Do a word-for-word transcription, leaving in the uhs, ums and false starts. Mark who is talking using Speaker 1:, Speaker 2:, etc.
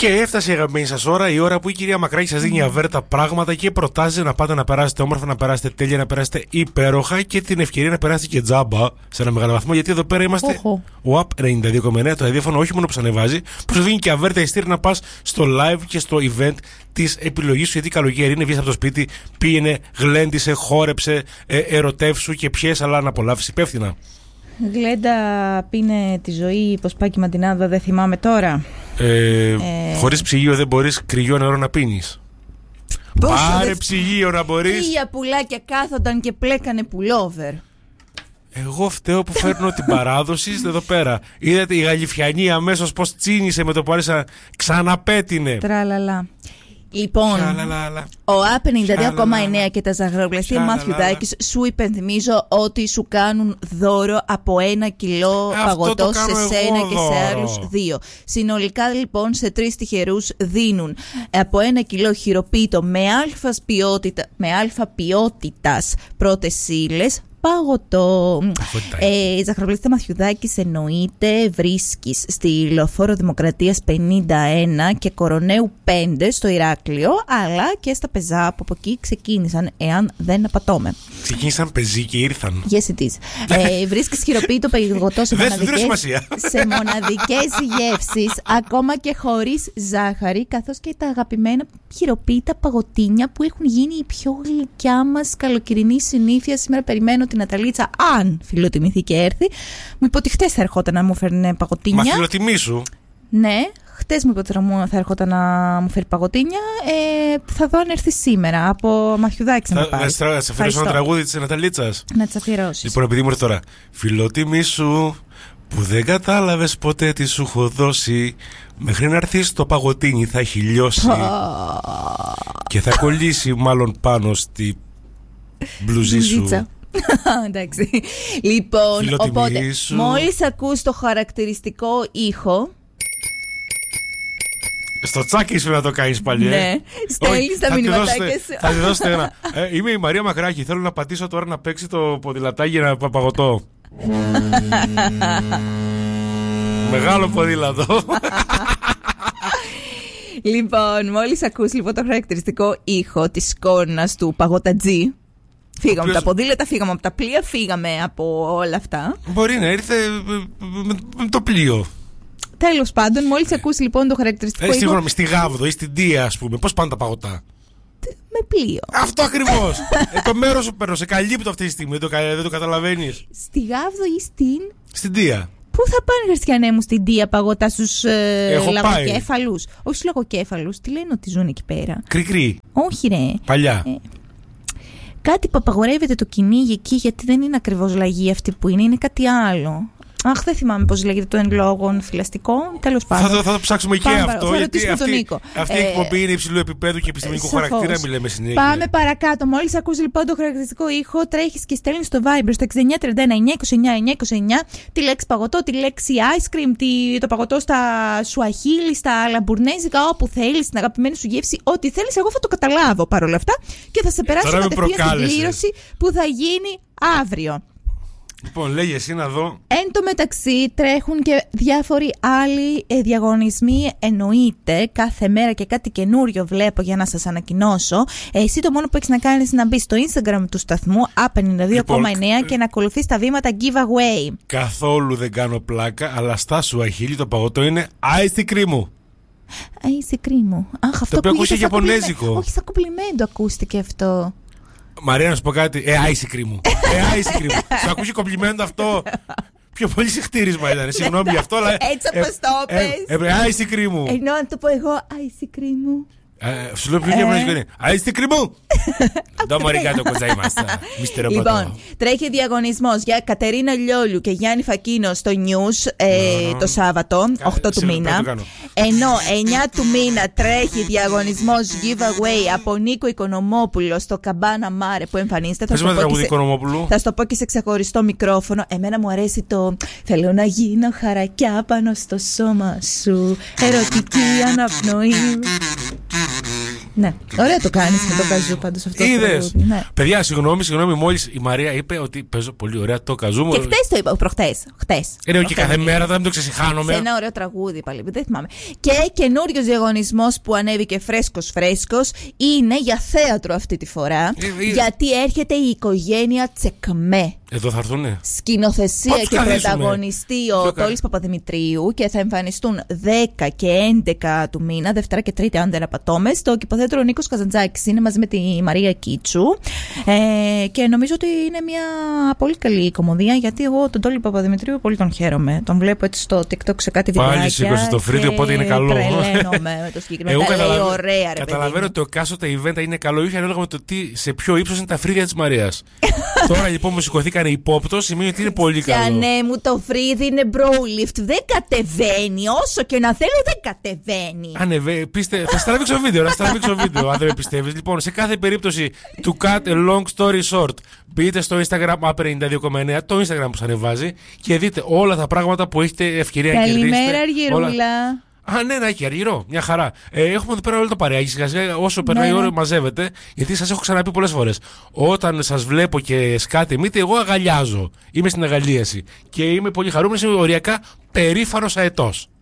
Speaker 1: Και έφτασε η αγαπημένη σας ώρα, η ώρα που η κυρία Μακράκη σας δίνει αβέρτα πράγματα και προτάζει να πάτε να περάσετε όμορφα, να περάσετε τέλεια, να περάσετε υπέροχα και την ευκαιρία να περάσετε και τζάμπα σε ένα μεγάλο βαθμό. Γιατί εδώ πέρα είμαστε ο App ενενήντα δύο κόμμα εννέα, το ραδιόφωνο όχι μόνο που σας ανεβάζει, που σου δίνει και αβέρτα ειστήρια να πας στο live και στο event της επιλογής σου. Γιατί καλοκαίρι είναι, βγες από το σπίτι, πήγαινε, γλέντισε, χόρεψε, ε, ερωτεύσου και πιες, αλλά να απολαύσεις υπεύθυνα.
Speaker 2: Γλέντα, πίνε τη ζωή, πως πάει και η μαντινάδα, δεν θυμάμαι τώρα.
Speaker 1: Ε, ε... Χωρίς ψυγείο δεν μπορείς κρυό νερό να πίνεις. Πάρε δε... ψυγείο να μπορείς.
Speaker 2: Χίλια πουλάκια κάθονταν και πλέκανε πουλόβερ.
Speaker 1: Εγώ φταίω που φέρνω την παράδοση εδώ πέρα. Είδατε η Γαλιφιανή αμέσως πως τσίνησε με το που άρχισα, ξαναπέτεινε.
Speaker 2: Τραλαλά. Λοιπόν,
Speaker 1: Σαλαλαλα.
Speaker 2: ο App ενενήντα δύο κόμμα εννέα και τα ζαχαροπλαστεία Μαθιουδάκης σου υπενθυμίζω ότι σου κάνουν δώρο από ένα κιλό
Speaker 1: αυτό
Speaker 2: παγωτό σε σένα και
Speaker 1: δώρο.
Speaker 2: σε άλλους δύο. Συνολικά λοιπόν σε τρεις τυχερούς δίνουν από ένα κιλό χειροποίητο με αλφα ποιότητα, με αλφα ποιότητας πρώτες ύλες, παγωτό. Ε, ζαχαροπλαστεία Μαθιουδάκης εννοείται, βρίσκεις στη Λεωφόρο Δημοκρατίας πενήντα ένα και Κοροναίου πέντε στο Ηράκλειο, αλλά και στα Πεζά που από εκεί ξεκίνησαν, εάν δεν απατώμε.
Speaker 1: Ξεκίνησαν πεζοί και ήρθαν.
Speaker 2: Yes it is. ε, βρίσκεις χειροποίητο παγωτό σε μοναδικές, σε μοναδικές γεύσεις, ακόμα και χωρίς ζάχαρη, καθώς και τα αγαπημένα χειροποίητα παγωτίνια που έχουν γίνει η πιο γλυκιά μας καλοκαιρινή συνήθεια. Σήμερα περιμένω την Ναταλίτσα, αν φιλοτιμηθεί και έρθει. Μου είπε ότι χτες θα ερχόταν να μου φέρνει παγωτίνια.
Speaker 1: Μα φιλοτιμήσου.
Speaker 2: Ναι, χτες μου είπε ότι θα ερχόταν να μου φέρει παγωτίνια. Ε, θα δω αν έρθει σήμερα. Από Μαθιουδάκη να πάει.
Speaker 1: Θα σε αφιερώσω ένα τραγούδι της Ναταλίτσας.
Speaker 2: Να τις αφιερώσεις.
Speaker 1: Λοιπόν, επειδή μου ήρθε τώρα. Φιλοτιμήσου που δεν κατάλαβες ποτέ τι σου έχω δώσει. Μέχρι να έρθεις το παγωτίνι θα έχει λιώσει. Και θα κολλήσει μάλλον πάνω στη μπλουζί σου.
Speaker 2: Εντάξει. Λοιπόν, οπότε μόλις ακούς το χαρακτηριστικό ήχο,
Speaker 1: στο τσάκι σου να το κάνεις πάλι.
Speaker 2: Ναι, ε? στέλνεις τα μηνυματάκια σου.
Speaker 1: Θα τη δώσετε ένα. ε, Είμαι η Μαρία Μακράκη. Θέλω να πατήσω τώρα να παίξει το ποδηλατάκι για ένα παγωτό. Μεγάλο ποδήλατο.
Speaker 2: Λοιπόν, μόλις ακούς λοιπόν το χαρακτηριστικό ήχο της σκόνας του παγωτατζή. Φύγαμε από τα ποδήλατα, φύγαμε από τα πλοία, φύγαμε από όλα αυτά.
Speaker 1: Μπορεί να ήρθε με το πλοίο.
Speaker 2: Τέλος πάντων, μόλις ακούσει λοιπόν το χαρακτηριστικό.
Speaker 1: Ε, σίγουρα στη Γάβδο ή στην Τία, ας πούμε. Πώς πάνε τα παγωτά?
Speaker 2: Με πλοίο.
Speaker 1: Αυτό ακριβώς. ε, το μέρος σου παίρνω, σε καλύπτω αυτή τη στιγμή. Δεν το, δεν το καταλαβαίνεις.
Speaker 2: Στη Γάβδο ή στην.
Speaker 1: Στην Τία.
Speaker 2: Πού θα πάνε, χριστιανέ μου, στην Τία παγωτά στους ε, λαγοκέφαλους? Όχι στους λαγοκέφαλους, τι λένε ότι ζουν εκεί πέρα?
Speaker 1: Κρικρί.
Speaker 2: Όχι, ρε.
Speaker 1: Παλιά. Ε,
Speaker 2: κάτι που απαγορεύεται το κυνήγι εκεί, γιατί δεν είναι ακριβώς λαγή αυτή που είναι, είναι κάτι άλλο. Αχ, δεν θυμάμαι πώς λέγεται το εν λόγω φυλαστικό. Τέλος πάντων.
Speaker 1: Θα, θα, θα το ψάξουμε και
Speaker 2: Πάμε,
Speaker 1: αυτό.
Speaker 2: Θα
Speaker 1: γιατί
Speaker 2: αυτή,
Speaker 1: τον
Speaker 2: Νίκο.
Speaker 1: Αυτή η ε, εκπομπή είναι υψηλού επίπεδου και επιστημονικού σαφώς. Χαρακτήρα, μιλάμε συνέχεια.
Speaker 2: Πάμε παρακάτω. Μόλις ακούς λοιπόν το χαρακτηριστικό ήχο, τρέχεις και στέλνεις στο Viber στο εξήντα εννιά τριάντα εννιά είκοσι εννιά εννιακόσια είκοσι εννιά τη λέξη παγωτό, τη λέξη ice cream, τη, το παγωτό στα σουαχίλι, στα λαμπουρνέζικα, όπου θέλεις, την αγαπημένη σου γεύση, ό,τι θέλεις. Εγώ θα το καταλάβω παρόλα αυτά και θα σε περάσω κατευθείαν στην κλήρωση που θα γίνει αύριο.
Speaker 1: Λοιπόν, λέγε εσύ να δω.
Speaker 2: Εν τω μεταξύ τρέχουν και διάφοροι άλλοι ε, διαγωνισμοί, εννοείται, κάθε μέρα και κάτι καινούριο βλέπω για να σας ανακοινώσω. Ε, εσύ το μόνο που έχεις να κάνεις είναι να μπεις στο Instagram του σταθμού App ενενήντα δύο κόμμα εννέα λοιπόν, και να ακολουθείς τα βήματα giveaway.
Speaker 1: Καθόλου δεν κάνω πλάκα, αλλά στα σουαχίλι το παγωτό είναι άιστικρή μου.
Speaker 2: Άιστικρή μου. Αχ, αυτό
Speaker 1: το οποίο ακούγεται Ιαπωνέζικο.
Speaker 2: Όχι, σαν κομπλιμέντο ακούστηκε αυτό.
Speaker 1: Μαρία, να σου πω κάτι. Ε, άισικρή μου. Ε, άισικρή μου. Σου ακούσει κομπλιμέντο αυτό? Πιο πολύ συχτήρισμα ήταν. Συγγνώμη γι' αυτό, αλλά.
Speaker 2: Έτσι όπως το πες.
Speaker 1: Ε, άισικρή μου.
Speaker 2: Ενώ αν το πω εγώ, άισικρή μου.
Speaker 1: Σου λέω πιο διαμονές είναι. Άισικρή μου. Το μωρικά το κοζάιμαστα.
Speaker 2: Λοιπόν, τρέχει διαγωνισμός για Κατερίνα Λιόλιου και Γιάννη Φακίνο στο News το Σάββατο, οκτώ του μήνα. Ενώ εννιά του μήνα τρέχει διαγωνισμός giveaway από Νίκο Οικονομόπουλο στο Καμπάνα Μάρε που εμφανίζεται. Θα σου το πω και σε ξεχωριστό μικρόφωνο. Εμένα μου αρέσει το θέλω να γίνω χαρακιά πάνω στο σώμα σου. Ερωτική αναπνοή. Ναι, ωραία το κάνεις με το καζού πάντως αυτό.
Speaker 1: Είδες.
Speaker 2: Ναι.
Speaker 1: Παιδιά, συγγνώμη, συγγνώμη, μόλις η Μαρία είπε ότι παίζω πολύ ωραία το καζού μου.
Speaker 2: Και χτες το είπα, προχτές. Χτες.
Speaker 1: Είναι και κάθε μέρα, δεν το ξεσυχάνομαι.
Speaker 2: Σε ένα ωραίο τραγούδι πάλι, δεν θυμάμαι. Και καινούριο διαγωνισμός που ανέβηκε φρέσκος φρέσκος είναι για θέατρο αυτή τη φορά. Ε, ε, γιατί έρχεται η οικογένεια Τσεκμέ.
Speaker 1: Εδώ θα έρθουνε.
Speaker 2: Σκηνοθεσία
Speaker 1: Πώς
Speaker 2: και
Speaker 1: καθίσουμε.
Speaker 2: πρωταγωνιστή ο Τόλης Παπαδημητρίου και θα εμφανιστούν δέκα και έντεκα του μήνα, Δευτέρα και Τρίτη, αν δεν απατώμε, στο Κηποθέατρο Νίκος Καζαντζάκης. Είναι μαζί με τη Μαρία Κίτσου. Ε, και νομίζω ότι είναι μια πολύ καλή κομμωδία, γιατί εγώ τον Τόλη Παπαδημητρίου πολύ τον χαίρομαι. Τον βλέπω έτσι στο TikTok σε κάτι βιντεάκια.
Speaker 1: Πάλι σήκωσε το φρύδι, οπότε είναι καλό.
Speaker 2: Τρελαίνομαι με το συγκεκριμένο. Εγώ καταλαβα... λέει ωραία, ρε
Speaker 1: καταλαβαίνω ότι το εκάστοτε event είναι καλό, είχε ανάλογα με το τι, σε ποιο ύψος είναι τα φρύδια της Μαρίας. Τώρα λοιπόν μου σηκωθήκανε υπόπτω, σημαίνει ότι είναι πολύ καλό.
Speaker 2: Για ναι, μου το φρύδι είναι bro lift. Δεν κατεβαίνει. Όσο και να θέλω, δεν κατεβαίνει.
Speaker 1: Ανεβαίνει. Πίστε, θα στραβήξω βίντεο, να στραβήξω βίντεο, αν δεν με πιστεύεις. Λοιπόν, σε κάθε περίπτωση, to cut a long story short, μπείτε στο Instagram Up ενενήντα δύο κόμμα εννέα, το Instagram που σας ανεβάζει, και δείτε όλα τα πράγματα που έχετε ευκαιρία να κερδίσετε.
Speaker 2: Καλημέρα, Αργυρούλα. Όλα...
Speaker 1: Α, ναι, να έχει αργυρό, μια χαρά. Ε, έχουμε εδώ πέρα όλο το παρεάκι. Σιγά σιγά, όσο περνάει η ώρα, μαζεύετε. Γιατί σας έχω ξαναπεί πολλές φορές. Όταν σας βλέπω και σκάτε μύτη, εγώ αγαλιάζω. Είμαι στην αγαλίαση. Και είμαι πολύ χαρούμενος, είμαι οριακά περήφανος αετός.